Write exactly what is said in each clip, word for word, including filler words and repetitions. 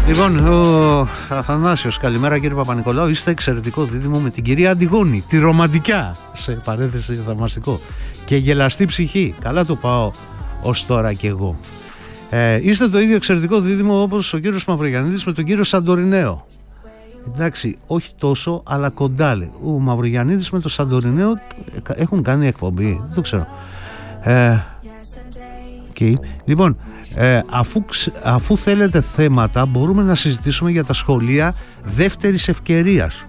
Λοιπόν, ο Αθανάσιος, καλημέρα κύριε Παπα-Νικολάου. Είστε εξαιρετικό δίδυμο με την κυρία Αντιγόνη, τη ρομαντικά, σε παρένθεση θαυμαστικό, και γελαστή ψυχή. Καλά το πάω ως τώρα κι εγώ. Ε, είστε το ίδιο εξαιρετικό δίδυμο όπως ο κύριος Μαυρογιαννίδης με τον κύριο Σαντορινέο. Εντάξει, όχι τόσο, αλλά κοντά λέει. Ο Μαυρογιαννίδης με τον Σαντορινέο έχουν κάνει εκπομπή, δεν το ξέρω. Ε, okay. Λοιπόν, ε, αφού, αφού θέλετε θέματα, μπορούμε να συζητήσουμε για τα σχολεία δεύτερης ευκαιρίας.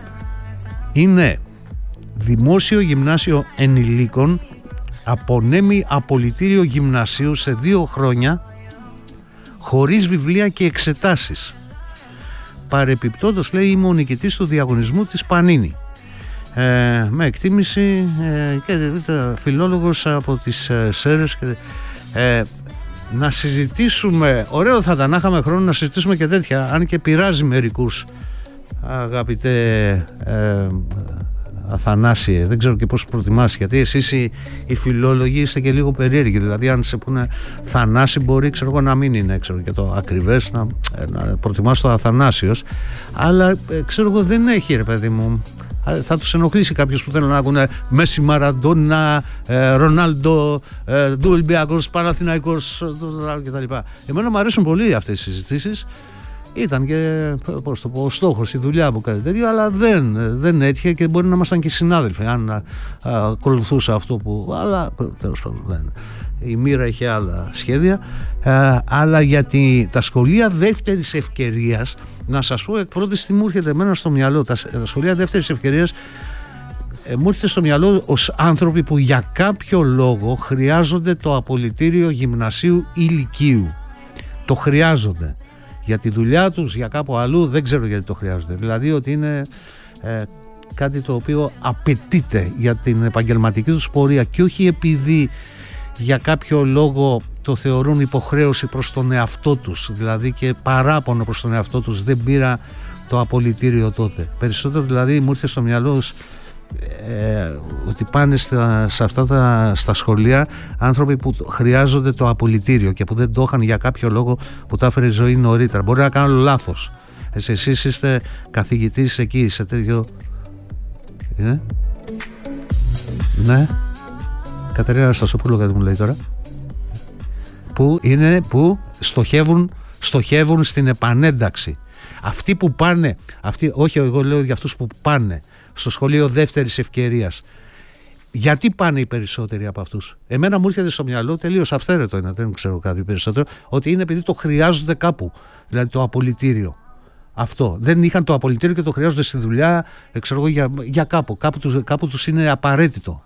Είναι δημόσιο γυμνάσιο ενηλίκων, απονέμει απολυτήριο γυμνασίου σε δύο χρόνια, χωρίς βιβλία και εξετάσεις. Παρεπιπτόντως, λέει, είμαι ο νικητής του διαγωνισμού της Πανίνη. Ε, με εκτίμηση ε, και ε, φιλόλογος από τις ε, Σέρες και, ε, να συζητήσουμε, ωραίο θα ήταν να είχαμε χρόνο να συζητήσουμε και τέτοια, αν και πειράζει μερικούς, αγαπητέ ε, Αθανάσιε, δεν ξέρω και πώς προτιμάς, γιατί εσείς οι, οι φιλόλογοι είστε και λίγο περίεργοι, δηλαδή αν σε πούνε Θανάση μπορεί, ξέρω εγώ, να μην είναι, ξέρω, και το ακριβές να, να προτιμάς το Αθανάσιος, αλλά ε, ξέρω εγώ δεν έχει, ρε παιδί μου. Θα τους ενοχλήσει κάποιος που θέλουν να ακούνε Μέση, Μαραντόνα, ε, Ρονάλντο, ε, Ολυμπιακός, Παναθηναϊκός κτλ. Εμένα μου αρέσουν πολύ αυτές οι συζητήσεις. Ήταν και, πώς το πω, ο στόχος, η δουλειά μου, κάτι τέτοιο, αλλά δεν, δεν έτυχε και μπορεί να ήμασταν και συνάδελφοι αν α, α, ακολουθούσα αυτό που. Αλλά τέλος πάντων δεν. Η μοίρα είχε άλλα σχέδια. Α, αλλά γιατί τα σχολεία δεύτερης ευκαιρίας, να σας πω εκ πρώτης τι μου έρχεται εμένα στο μυαλό. Τα, τα σχολεία δεύτερης ευκαιρίας ε, μου έρχεται στο μυαλό ως άνθρωποι που για κάποιο λόγο χρειάζονται το απολυτήριο γυμνασίου ή λυκείου. Το χρειάζονται. Για τη δουλειά τους, για κάπου αλλού, δεν ξέρω γιατί το χρειάζονται. Δηλαδή ότι είναι ε, κάτι το οποίο απαιτείται για την επαγγελματική τους πορεία και όχι επειδή για κάποιο λόγο το θεωρούν υποχρέωση προς τον εαυτό τους, δηλαδή και παράπονο προς τον εαυτό τους, δεν πήρα το απολυτήριο τότε. Περισσότερο δηλαδή μου ήρθε στο μυαλό Ε, ότι πάνε στα, σε αυτά τα, στα σχολεία άνθρωποι που χρειάζονται το απολυτήριο και που δεν το είχαν για κάποιο λόγο που τα έφερε η ζωή νωρίτερα. Μπορεί να κάνω λάθος. Εσύ, εσείς είστε καθηγητής εκεί σε τέτοιο. Είναι? Ναι. Κατερίνα Αναστασοπούλου κάτι μου λέει τώρα. Που είναι που στοχεύουν, στοχεύουν στην επανένταξη. Αυτοί που πάνε, αυτοί, όχι εγώ λέω για αυτούς που πάνε στο σχολείο δεύτερης ευκαιρίας. Γιατί πάνε οι περισσότεροι από αυτούς? Εμένα μου έρχεται στο μυαλό, τελείως αυθαίρετο είναι, δεν ξέρω κάτι περισσότερο, ότι είναι επειδή το χρειάζονται κάπου, δηλαδή το απολυτήριο. Αυτό. Δεν είχαν το απολυτήριο και το χρειάζονται στη δουλειά, ξέρω εγώ, για, για κάπου. Κάπου τους, κάπου τους είναι απαραίτητο.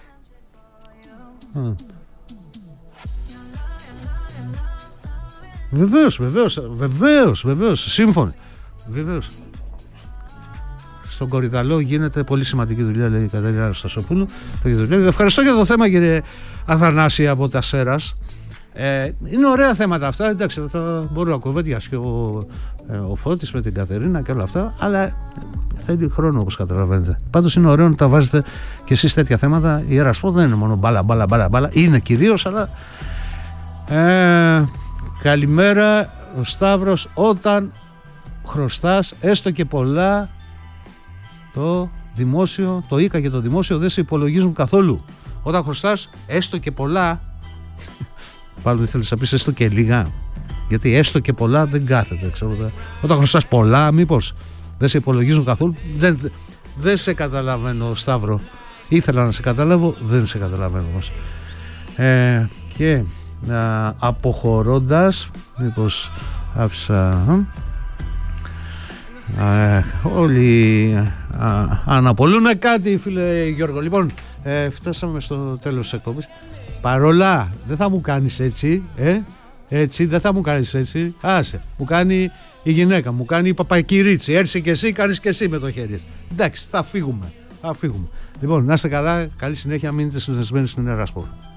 Βεβαίως, βεβαίως, βεβαίως, βεβαίως, σύμφωνοι. Βεβαίως. Στον Κορυδαλό γίνεται πολύ σημαντική δουλειά, λέει η Κατερίνα Αναστασοπούλου. Ευχαριστώ για το θέμα, κύριε Αθανάση από τα Σέρας. Ε, είναι ωραία θέματα αυτά. Εντάξει, θα μπορώ να κουβέντιασαι και ο, ε, ο Φώτης με την Κατερίνα και όλα αυτά, αλλά θέλει χρόνο, όπως καταλαβαίνετε. Πάντως είναι ωραίο να τα βάζετε και εσείς τέτοια θέματα. Η Ιερασπόρ δεν είναι μόνο μπάλα, μπάλα, μπάλα, μπάλα. Είναι κυρίως, αλλά. Ε, καλημέρα, ο Σταύρος. Όταν χρωστάς έστω και πολλά, το δημόσιο, το ΙΚΑ και το δημόσιο δεν σε υπολογίζουν καθόλου. Όταν χρωστάς έστω και πολλά, πάλι δεν θέλεις να πεις έστω και λίγα, γιατί έστω και πολλά δεν κάθεται, ξέρω. Όταν χρωστάς πολλά, μήπως δεν σε υπολογίζουν καθόλου? Δεν, δεν σε καταλαβαίνω, Σταύρο. Ήθελα να σε καταλάβω, δεν σε καταλαβαίνω όμως. Ε, και α, αποχωρώντας, μήπως άφησα. Ε, όλοι α, αναπολούνε κάτι, φίλε Γιώργο. Λοιπόν, ε, φτάσαμε στο τέλος της εκπομπής. Παρόλα, δεν θα μου κάνεις έτσι, ε, έτσι, δεν θα μου κάνεις έτσι. Άσε, μου κάνει η γυναίκα, μου κάνει η παπακυρίτσι. Έρχεσαι και εσύ, κάνεις και εσύ με το χέρι. Εντάξει, θα φύγουμε, θα φύγουμε. Λοιπόν, να είστε καλά, καλή συνέχεια, μείνετε συνδεσμένοι στην Ιερασπόρ.